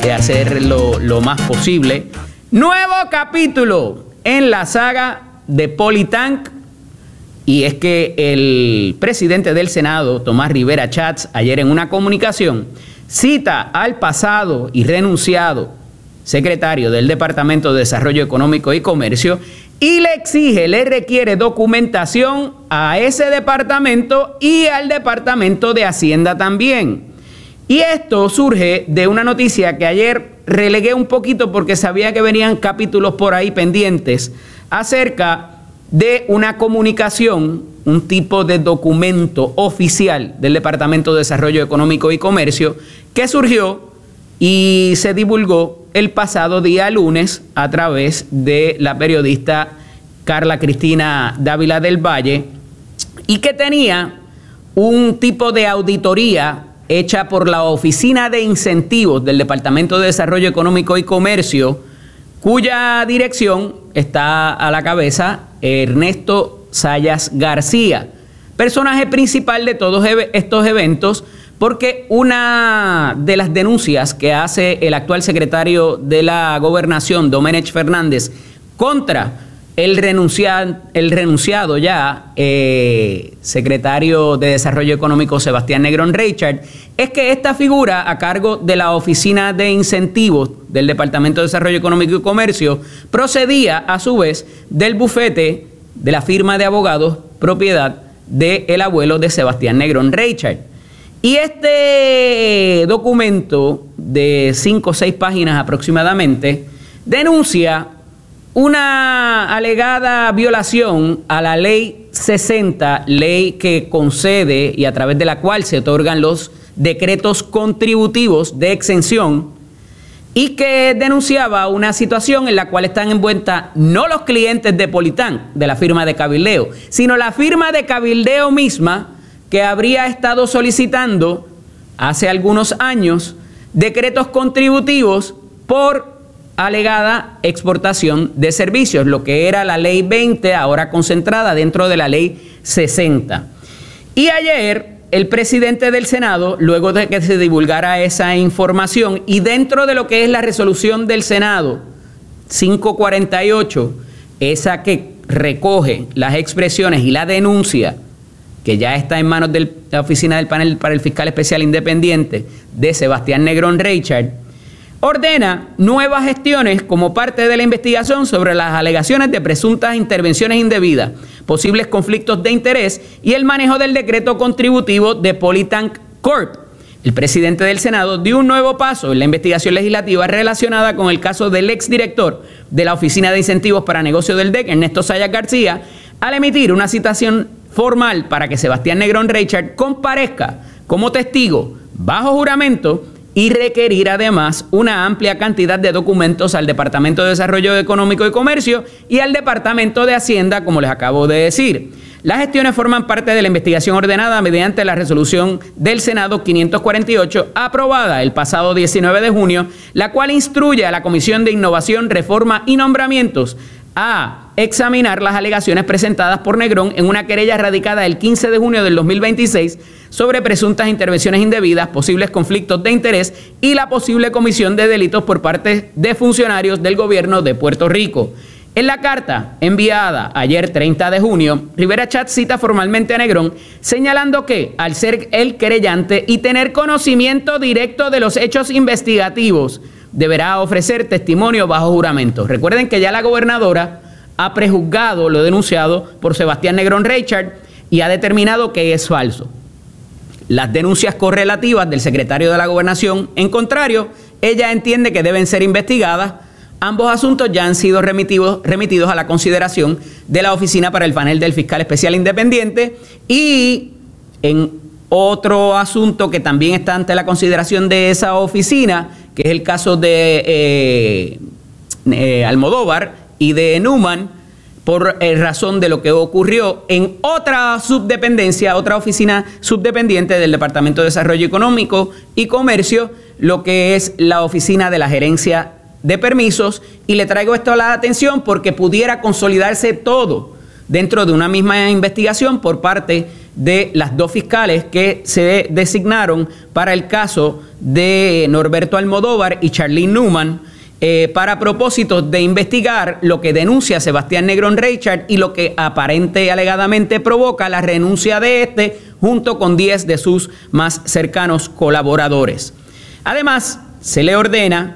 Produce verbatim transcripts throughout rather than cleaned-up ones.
de hacerlo lo más posible. Nuevo capítulo en la saga de Politank. Y es que el presidente del Senado, Tomás Rivera Schatz, ayer en una comunicación, cita al pasado y renunciado secretario del Departamento de Desarrollo Económico y Comercio y le exige, le requiere documentación a ese departamento y al Departamento de Hacienda también. Y esto surge de una noticia que ayer relegué un poquito porque sabía que venían capítulos por ahí pendientes acerca de una comunicación, un tipo de documento oficial del Departamento de Desarrollo Económico y Comercio que surgió y se divulgó el pasado día lunes a través de la periodista Carla Cristina Dávila del Valle y que tenía un tipo de auditoría hecha por la Oficina de Incentivos del Departamento de Desarrollo Económico y Comercio, cuya dirección está a la cabeza Ernesto Sayas García, personaje principal de todos estos eventos, porque una de las denuncias que hace el actual secretario de la Gobernación, Domenech Fernández, contra el, renuncia, el renunciado ya eh, secretario de Desarrollo Económico, Sebastián Negrón Reichard, es que esta figura a cargo de la Oficina de Incentivos del Departamento de Desarrollo Económico y Comercio procedía a su vez del bufete de la firma de abogados propiedad del abuelo de Sebastián Negrón Reichard. Y este documento de cinco o seis páginas aproximadamente denuncia una alegada violación a la ley sesenta, ley que concede y a través de la cual se otorgan los decretos contributivos de exención, y que denunciaba una situación en la cual están envueltas no los clientes de Politank, de la firma de cabildeo, sino la firma de cabildeo misma que habría estado solicitando hace algunos años decretos contributivos por alegada exportación de servicios, lo que era la ley veinte, ahora concentrada dentro de la ley sesenta. Y ayer el presidente del Senado, luego de que se divulgara esa información y dentro de lo que es la resolución del Senado quinientos cuarenta y ocho, esa que recoge las expresiones y la denuncia que ya está en manos de la oficina del panel para el fiscal especial independiente de Sebastián Negrón Reichard, ordena nuevas gestiones como parte de la investigación sobre las alegaciones de presuntas intervenciones indebidas, posibles conflictos de interés y el manejo del decreto contributivo de Politank Corp. El presidente del Senado dio un nuevo paso en la investigación legislativa relacionada con el caso del exdirector de la Oficina de Incentivos para Negocios del D E C, Ernesto Sayas García, al emitir una citación formal para que Sebastián Negrón Reichard comparezca como testigo bajo juramento y requerir además una amplia cantidad de documentos al Departamento de Desarrollo Económico y Comercio y al Departamento de Hacienda, como les acabo de decir. Las gestiones forman parte de la investigación ordenada mediante la resolución del Senado quinientos cuarenta y ocho, aprobada el pasado diecinueve de junio, la cual instruye a la Comisión de Innovación, Reforma y Nombramientos a examinar las alegaciones presentadas por Negrón en una querella radicada el quince de junio del dos mil veintiséis sobre presuntas intervenciones indebidas, posibles conflictos de interés y la posible comisión de delitos por parte de funcionarios del gobierno de Puerto Rico. En la carta enviada ayer treinta de junio, Rivera Schatz cita formalmente a Negrón, señalando que, al ser el querellante y tener conocimiento directo de los hechos investigativos, deberá ofrecer testimonio bajo juramento. Recuerden que ya la gobernadora ha prejuzgado lo denunciado por Sebastián Negrón Reichard y ha determinado que es falso. Las denuncias correlativas del secretario de la Gobernación, en contrario, ella entiende que deben ser investigadas. Ambos asuntos ya han sido remitidos, remitidos a la consideración de la Oficina para el Panel del Fiscal Especial Independiente, y en otro asunto que también está ante la consideración de esa oficina, que es el caso de eh, eh, Almodóvar y de Newman, por eh, razón de lo que ocurrió en otra subdependencia, otra oficina subdependiente del Departamento de Desarrollo Económico y Comercio, lo que es la Oficina de la Gerencia de Permisos. Y le traigo esto a la atención porque pudiera consolidarse todo dentro de una misma investigación por parte de las dos fiscales que se designaron para el caso de Norberto Almodóvar y Charlene Newman, eh, para propósitos de investigar lo que denuncia Sebastián Negrón Reichard y lo que aparente y alegadamente provoca la renuncia de este junto con diez de sus más cercanos colaboradores. Además, se le ordena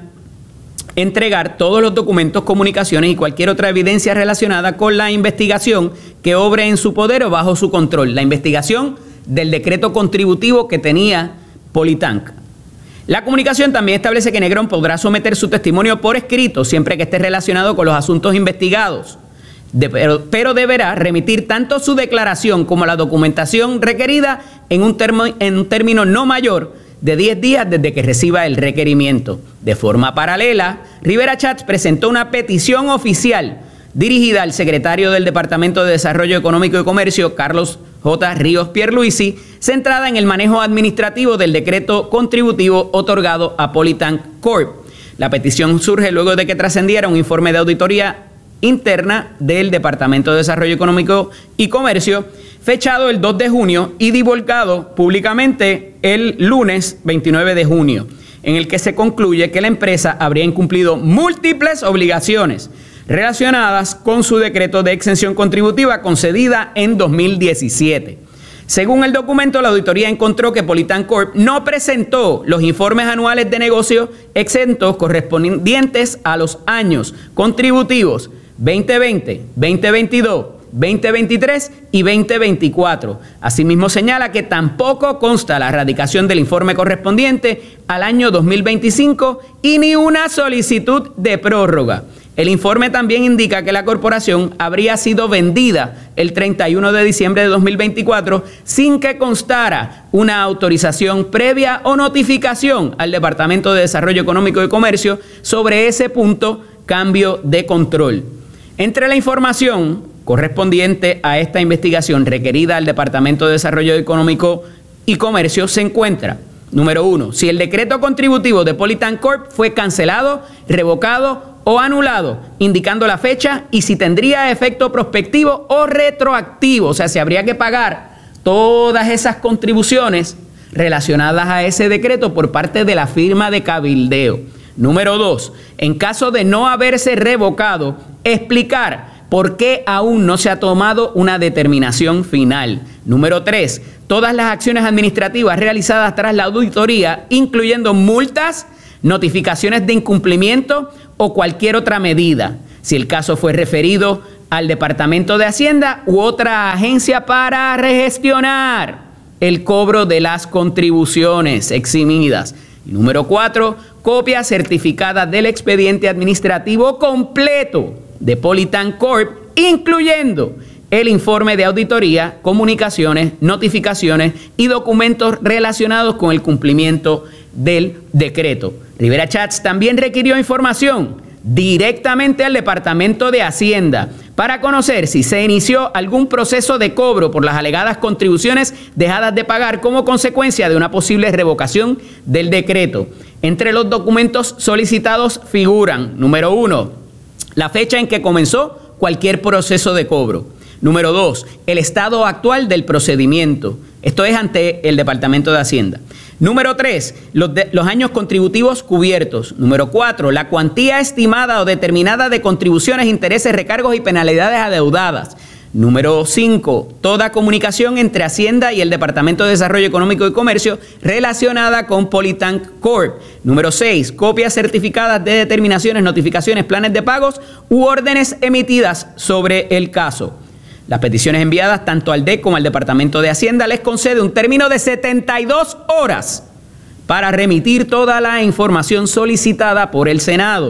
entregar todos los documentos, comunicaciones y cualquier otra evidencia relacionada con la investigación que obre en su poder o bajo su control. La investigación del decreto contributivo que tenía Politank. La comunicación también establece que Negrón podrá someter su testimonio por escrito siempre que esté relacionado con los asuntos investigados, de, pero, pero deberá remitir tanto su declaración como la documentación requerida en un, termo, en un término no mayor de diez días desde que reciba el requerimiento. De forma paralela, Rivera Chats presentó una petición oficial dirigida al secretario del Departamento de Desarrollo Económico y Comercio, Carlos J. Ríos Pierluisi, centrada en el manejo administrativo del decreto contributivo otorgado a Politank Corp. La petición surge luego de que trascendiera un informe de auditoría interna del Departamento de Desarrollo Económico y Comercio, fechado el dos de junio y divulgado públicamente el lunes veintinueve de junio, en el que se concluye que la empresa habría incumplido múltiples obligaciones relacionadas con su decreto de exención contributiva concedida en dos mil diecisiete. Según el documento, la auditoría encontró que Politank Corp no presentó los informes anuales de negocio exentos correspondientes a los años contributivos veinte veinte, veinte veintidós, veinte veintitrés y veinte veinticuatro. Asimismo, señala que tampoco consta la erradicación del informe correspondiente al año dos mil veinticinco y ni una solicitud de prórroga. El informe también indica que la corporación habría sido vendida el treinta y uno de diciembre de dos mil veinticuatro sin que constara una autorización previa o notificación al Departamento de Desarrollo Económico y Comercio sobre ese punto, cambio de control. Entre la información correspondiente a esta investigación requerida al Departamento de Desarrollo Económico y Comercio se encuentra: número uno, si el decreto contributivo de Politank Corp fue cancelado, revocado o anulado, indicando la fecha y si tendría efecto prospectivo o retroactivo, o sea, si habría que pagar todas esas contribuciones relacionadas a ese decreto por parte de la firma de cabildeo. Número dos, en caso de no haberse revocado, explicar por qué aún no se ha tomado una determinación final. Número tres, todas las acciones administrativas realizadas tras la auditoría, incluyendo multas, notificaciones de incumplimiento o cualquier otra medida, si el caso fue referido al Departamento de Hacienda u otra agencia para regestionar el cobro de las contribuciones eximidas. Y número cuatro, copia certificada del expediente administrativo completo de Politank Corp, incluyendo el informe de auditoría, comunicaciones, notificaciones y documentos relacionados con el cumplimiento del decreto. Rivera Chats también requirió información directamente al Departamento de Hacienda para conocer si se inició algún proceso de cobro por las alegadas contribuciones dejadas de pagar como consecuencia de una posible revocación del decreto. Entre los documentos solicitados figuran: número uno, la fecha en que comenzó cualquier proceso de cobro. Número dos, el estado actual del procedimiento. Esto es ante el Departamento de Hacienda. Número tres, los, de, los años contributivos cubiertos. Número cuatro, la cuantía estimada o determinada de contribuciones, intereses, recargos y penalidades adeudadas. Número cinco, toda comunicación entre Hacienda y el Departamento de Desarrollo Económico y Comercio relacionada con Politank Corp. Número seis, copias certificadas de determinaciones, notificaciones, planes de pagos u órdenes emitidas sobre el caso. Las peticiones enviadas tanto al D E C como al Departamento de Hacienda les concede un término de setenta y dos horas para remitir toda la información solicitada por el Senado.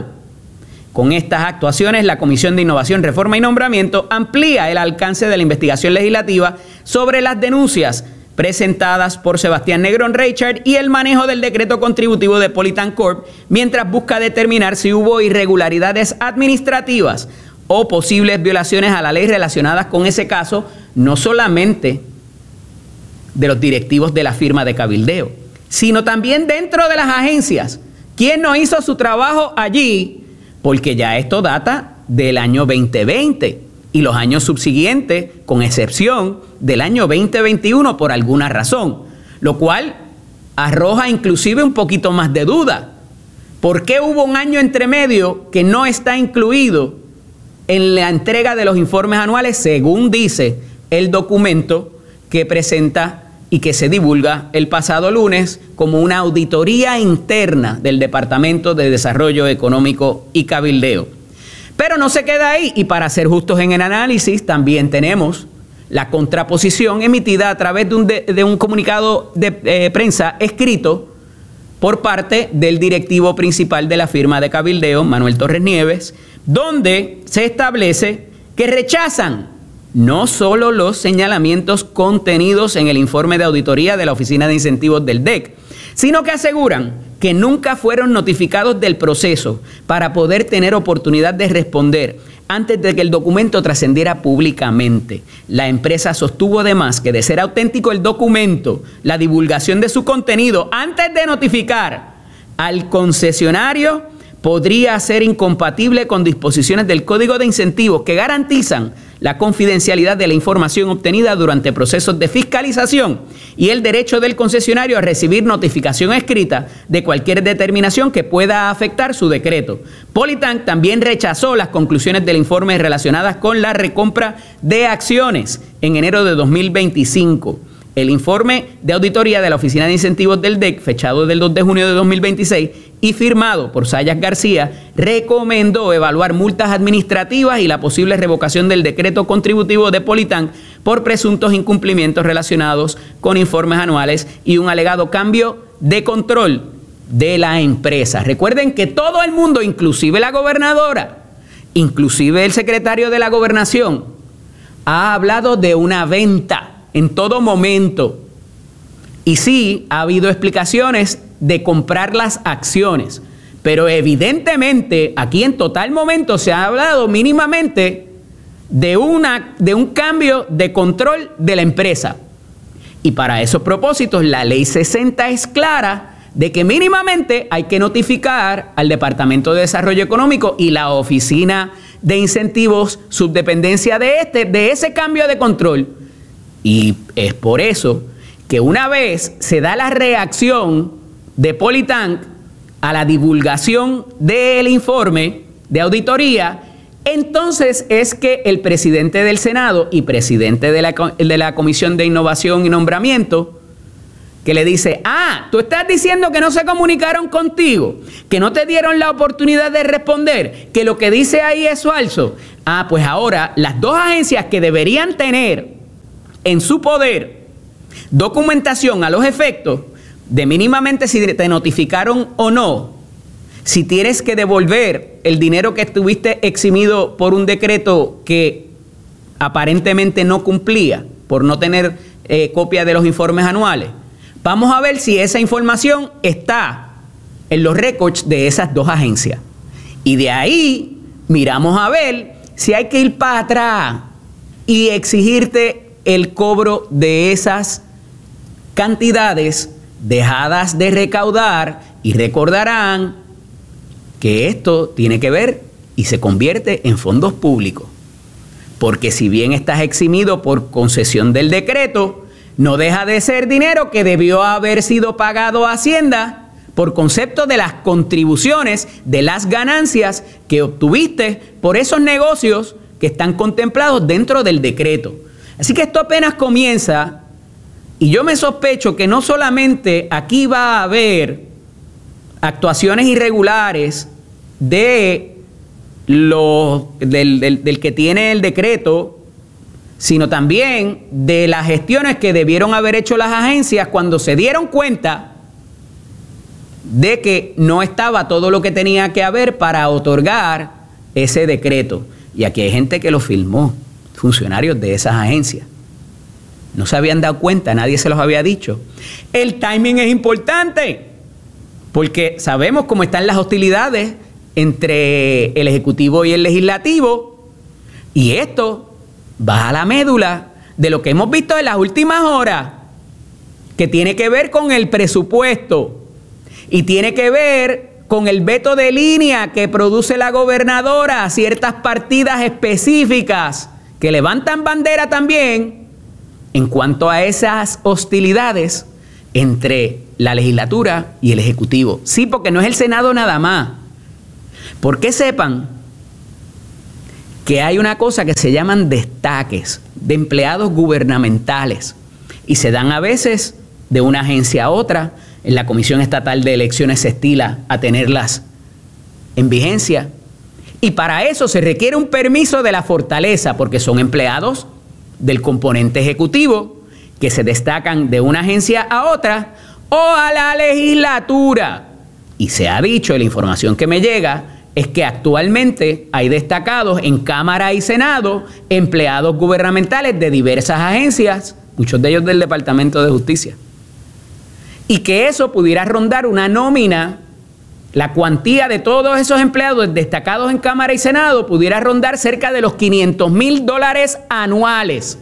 Con estas actuaciones, la Comisión de Innovación, Reforma y Nombramiento amplía el alcance de la investigación legislativa sobre las denuncias presentadas por Sebastián Negrón Reichard y el manejo del decreto contributivo de Politank Corp, mientras busca determinar si hubo irregularidades administrativas o posibles violaciones a la ley relacionadas con ese caso, no solamente de los directivos de la firma de cabildeo, sino también dentro de las agencias. ¿Quién no hizo su trabajo allí? Porque ya esto data del año veinte veinte. y los años subsiguientes, con excepción del año veinte veintiuno por alguna razón, lo cual arroja inclusive un poquito más de duda. ¿Por qué hubo un año entre medio que no está incluido en la entrega de los informes anuales, según dice el documento que presenta y que se divulga el pasado lunes como una auditoría interna del Departamento de Desarrollo Económico y Cabildeo? Pero no se queda ahí, y para ser justos en el análisis, también tenemos la contraposición emitida a través de un, de, de un comunicado de eh, prensa escrito por parte del directivo principal de la firma de cabildeo, Manuel Torres Nieves, donde se establece que rechazan no solo los señalamientos contenidos en el informe de auditoría de la Oficina de Incentivos del D E C, sino que aseguran que nunca fueron notificados del proceso para poder tener oportunidad de responder antes de que el documento trascendiera públicamente. La empresa sostuvo además que, de ser auténtico el documento, la divulgación de su contenido antes de notificar al concesionario podría ser incompatible con disposiciones del Código de Incentivos que garantizan la confidencialidad de la información obtenida durante procesos de fiscalización y el derecho del concesionario a recibir notificación escrita de cualquier determinación que pueda afectar su decreto. Polytank también rechazó las conclusiones del informe relacionadas con la recompra de acciones en enero de dos mil veinticinco. El informe de auditoría de la Oficina de Incentivos del D E C, fechado del dos de junio de dos mil veintiséis y firmado por Sayas García, recomendó evaluar multas administrativas y la posible revocación del decreto contributivo de Polytank por presuntos incumplimientos relacionados con informes anuales y un alegado cambio de control de la empresa. Recuerden que todo el mundo, inclusive la gobernadora, inclusive el secretario de la Gobernación, ha hablado de una venta en todo momento. Y sí, ha habido explicaciones de comprar las acciones, pero evidentemente aquí en total momento se ha hablado mínimamente de, una, de un cambio de control de la empresa. Y para esos propósitos la ley sesenta es clara de que mínimamente hay que notificar al Departamento de Desarrollo Económico y la Oficina de Incentivos, subdependencia de este, de ese cambio de control. Y es por eso que una vez se da la reacción de Polytank a la divulgación del informe de auditoría, entonces es que el presidente del Senado y presidente de la, de la Comisión de Innovación y Nombramiento, que le dice: ah, tú estás diciendo que no se comunicaron contigo, que no te dieron la oportunidad de responder, que lo que dice ahí es falso. Ah, pues ahora las dos agencias que deberían tener en su poder documentación a los efectos de mínimamente si te notificaron o no, si tienes que devolver el dinero que estuviste eximido por un decreto que aparentemente no cumplía, por no tener eh, copia de los informes anuales. Vamos a ver si esa información está en los récords de esas dos agencias. Y de ahí miramos a ver si hay que ir para atrás y exigirte el cobro de esas cantidades dejadas de recaudar, y recordarán que esto tiene que ver y se convierte en fondos públicos, porque si bien estás eximido por concesión del decreto, no deja de ser dinero que debió haber sido pagado a Hacienda por concepto de las contribuciones, de las ganancias que obtuviste por esos negocios que están contemplados dentro del decreto. Así que esto apenas comienza. Y yo me sospecho que no solamente aquí va a haber actuaciones irregulares de lo, del, del, del que tiene el decreto, sino también de las gestiones que debieron haber hecho las agencias cuando se dieron cuenta de que no estaba todo lo que tenía que haber para otorgar ese decreto. Y aquí hay gente que lo firmó, funcionarios de esas agencias. No se habían dado cuenta, nadie se los había dicho. El timing es importante, porque sabemos cómo están las hostilidades entre el Ejecutivo y el Legislativo, y esto va a la médula de lo que hemos visto en las últimas horas, que tiene que ver con el presupuesto y tiene que ver con el veto de línea que produce la gobernadora a ciertas partidas específicas que levantan bandera también en cuanto a esas hostilidades entre la legislatura y el Ejecutivo. Sí, porque no es el Senado nada más. Porque sepan que hay una cosa que se llaman destaques de empleados gubernamentales y se dan a veces de una agencia a otra. En la Comisión Estatal de Elecciones se estila a tenerlas en vigencia. Y para eso se requiere un permiso de la fortaleza, porque son empleados del componente ejecutivo que se destacan de una agencia a otra o a la legislatura. Y se ha dicho, y la información que me llega, es que actualmente hay destacados en Cámara y Senado, empleados gubernamentales de diversas agencias, muchos de ellos del Departamento de Justicia. Y que eso pudiera rondar una nómina, la cuantía de todos esos empleados destacados en Cámara y Senado pudiera rondar cerca de los quinientos mil dólares anuales.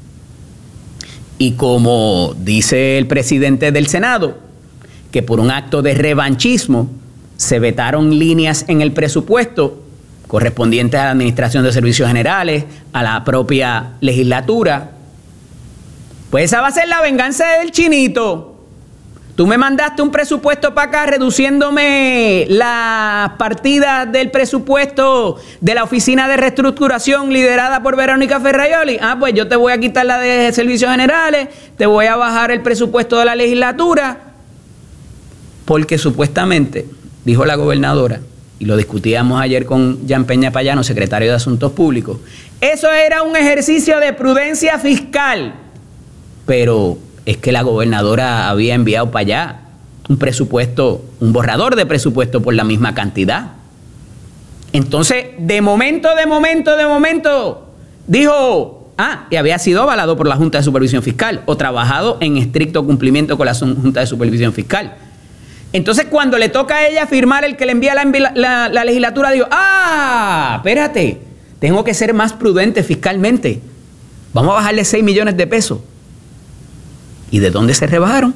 Y como dice el presidente del Senado, que por un acto de revanchismo se vetaron líneas en el presupuesto correspondientes a la Administración de Servicios Generales, a la propia legislatura, pues esa va a ser la venganza del chinito. Tú me mandaste un presupuesto para acá reduciéndome las partidas del presupuesto de la Oficina de Reestructuración liderada por Verónica Ferraioli. Ah, pues yo te voy a quitar la de Servicios Generales, te voy a bajar el presupuesto de la legislatura, porque supuestamente, dijo la gobernadora, y lo discutíamos ayer con Jan Peña Payano, secretario de Asuntos Públicos, eso era un ejercicio de prudencia fiscal, pero es que la gobernadora había enviado para allá un presupuesto, un borrador de presupuesto por la misma cantidad. Entonces, de momento, de momento, de momento, dijo, ah, y había sido avalado por la Junta de Supervisión Fiscal o trabajado en estricto cumplimiento con la Junta de Supervisión Fiscal. Entonces, cuando le toca a ella firmar el que le envía la, la, la legislatura, digo, ah, espérate, tengo que ser más prudente fiscalmente. Vamos a bajarle seis millones de pesos. ¿Y de dónde se rebajaron?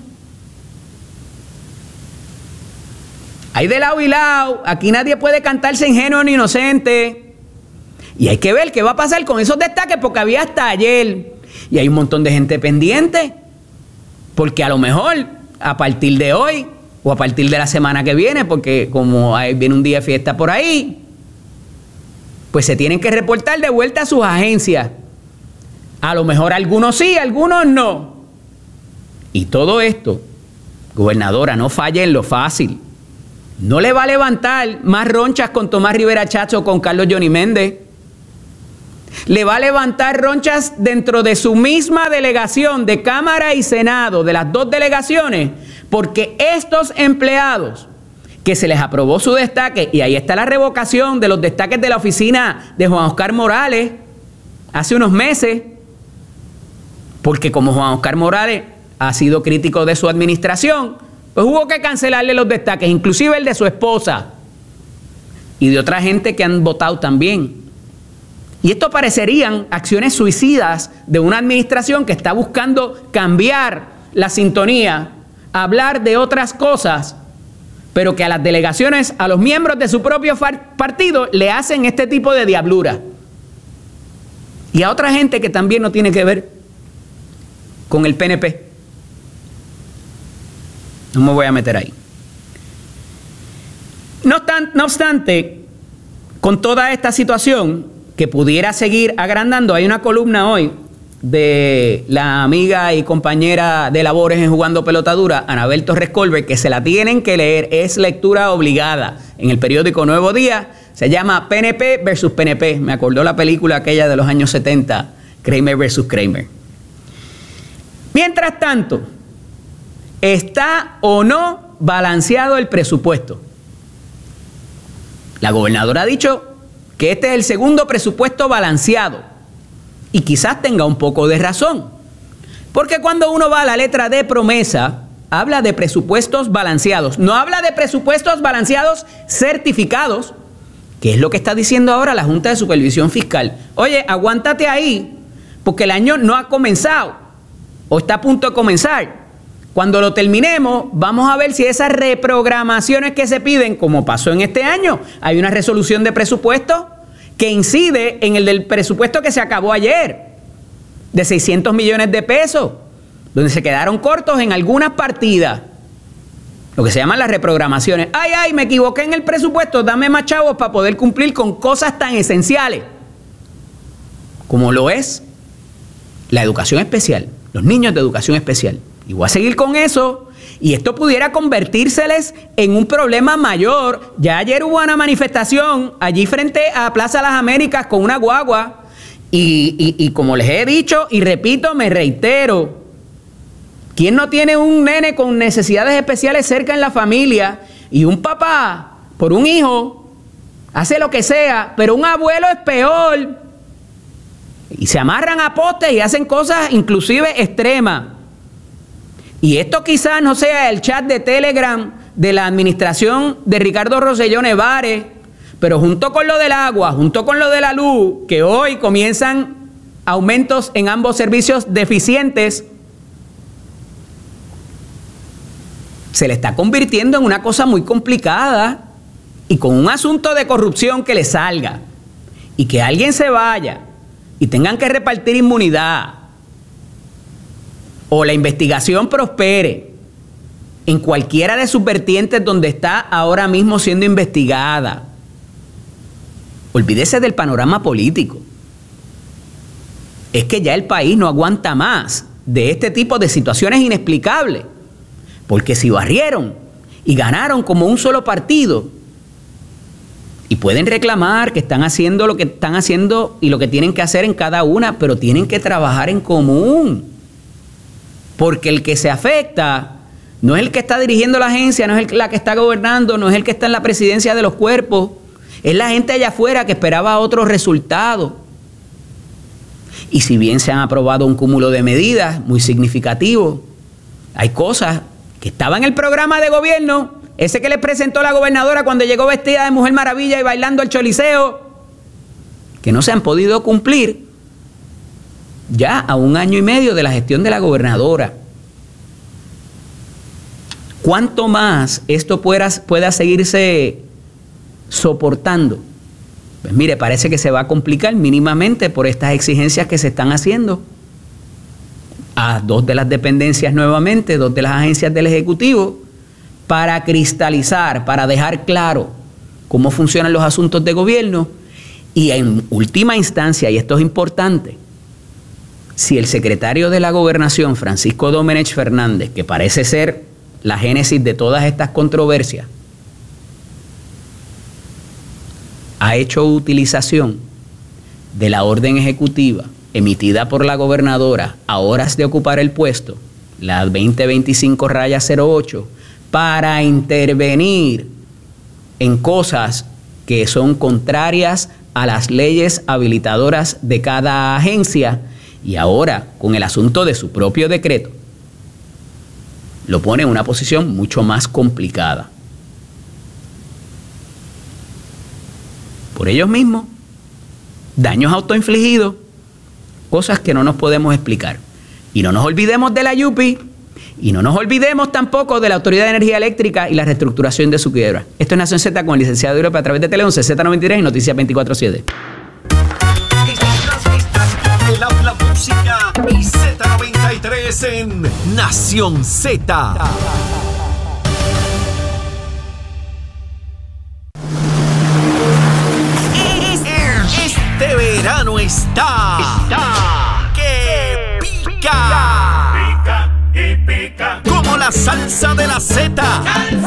Hay de lado y lado. Aquí nadie puede cantarse ingenuo ni inocente. Y hay que ver qué va a pasar con esos destaques, porque había hasta ayer. Y hay un montón de gente pendiente. Porque a lo mejor, a partir de hoy, o a partir de la semana que viene, porque como hay, viene un día de fiesta por ahí, pues se tienen que reportar de vuelta a sus agencias. A lo mejor algunos sí, algunos no. Y todo esto, gobernadora, no falle en lo fácil. No le va a levantar más ronchas con Tomás Rivera Chatz o con Carlos Johnny Méndez. Le va a levantar ronchas dentro de su misma delegación de Cámara y Senado, de las dos delegaciones, porque estos empleados que se les aprobó su destaque, y ahí está la revocación de los destaques de la oficina de Juan Oscar Morales hace unos meses, porque como Juan Oscar Morales ha sido crítico de su administración, pues hubo que cancelarle los destaques, inclusive el de su esposa y de otra gente que han votado también. Y esto parecerían acciones suicidas de una administración que está buscando cambiar la sintonía, hablar de otras cosas, pero que a las delegaciones, a los miembros de su propio partido, le hacen este tipo de diablura. Y a otra gente que también no tiene que ver con el P N P. No me voy a meter ahí. No obstante, no obstante, con toda esta situación que pudiera seguir agrandando, hay una columna hoy de la amiga y compañera de labores en Jugando Pelota Dura, Anabel Torres Colbert, que se la tienen que leer, es lectura obligada, en el periódico Nuevo Día. Se llama P N P versus P N P. Me acordó la película aquella de los años setenta, Kramer versus Kramer. Mientras tanto, ¿está o no balanceado el presupuesto? La gobernadora ha dicho que este es el segundo presupuesto balanceado. Y quizás tenga un poco de razón. Porque cuando uno va a la letra de promesa, habla de presupuestos balanceados. No habla de presupuestos balanceados certificados, que es lo que está diciendo ahora la Junta de Supervisión Fiscal. Oye, aguántate ahí, porque el año no ha comenzado, o está a punto de comenzar. Cuando lo terminemos, vamos a ver si esas reprogramaciones que se piden, como pasó en este año, hay una resolución de presupuesto que incide en el del presupuesto que se acabó ayer, de seiscientos millones de pesos, donde se quedaron cortos en algunas partidas, lo que se llaman las reprogramaciones. Ay, ay, me equivoqué en el presupuesto, dame más chavos para poder cumplir con cosas tan esenciales como lo es la educación especial, los niños de educación especial. Y voy a seguir con eso, y esto pudiera convertírseles en un problema mayor. Ya ayer hubo una manifestación allí frente a Plaza Las Américas con una guagua, y, y, y como les he dicho y repito, me reitero, ¿quién no tiene un nene con necesidades especiales cerca en la familia? Y un papá, por un hijo, hace lo que sea, pero un abuelo es peor. Y se amarran a postes y hacen cosas inclusive extremas. Y esto quizás no sea el chat de Telegram de la administración de Ricardo Rosselló Nevares, pero junto con lo del agua, junto con lo de la luz, que hoy comienzan aumentos en ambos servicios deficientes, se le está convirtiendo en una cosa muy complicada, y con un asunto de corrupción que le salga y que alguien se vaya y tengan que repartir inmunidad, o la investigación prospere en cualquiera de sus vertientes donde está ahora mismo siendo investigada. Olvídese del panorama político. Es que ya el país no aguanta más de este tipo de situaciones inexplicables. Porque si barrieron y ganaron como un solo partido, y pueden reclamar que están haciendo lo que están haciendo y lo que tienen que hacer en cada una, pero tienen que trabajar en común. Porque el que se afecta no es el que está dirigiendo la agencia, no es el, la que está gobernando, no es el que está en la presidencia de los cuerpos, es la gente allá afuera que esperaba otros resultados. Y si bien se han aprobado un cúmulo de medidas muy significativos, hay cosas que estaban en el programa de gobierno, ese que le presentó la gobernadora cuando llegó vestida de Mujer Maravilla y bailando el choliseo, que no se han podido cumplir ya a un año y medio de la gestión de la gobernadora. ¿Cuánto más esto pueda, pueda seguirse soportando? Pues mire, parece que se va a complicar mínimamente por estas exigencias que se están haciendo a dos de las dependencias nuevamente, dos de las agencias del Ejecutivo, para cristalizar, para dejar claro cómo funcionan los asuntos de gobierno. Y en última instancia, y esto es importante, si el secretario de la Gobernación, Francisco Domenech Fernández, que parece ser la génesis de todas estas controversias, ha hecho utilización de la orden ejecutiva emitida por la gobernadora a horas de ocupar el puesto, la veinte veinticinco cero ocho, para intervenir en cosas que son contrarias a las leyes habilitadoras de cada agencia, y ahora con el asunto de su propio decreto lo pone en una posición mucho más complicada. Por ellos mismos, daños autoinfligidos, cosas que no nos podemos explicar. Y no nos olvidemos de la Yupi, y no nos olvidemos tampoco de la Autoridad de Energía Eléctrica y la reestructuración de su quiebra. Esto es Nación Z con el licenciado Europa a través de Tele once, Z noventa y tres y Noticias veinticuatro siete. La, la música y Z noventa y tres en Nación Z. Este verano está, está que pica. Pica y pica. Como la salsa de la Z.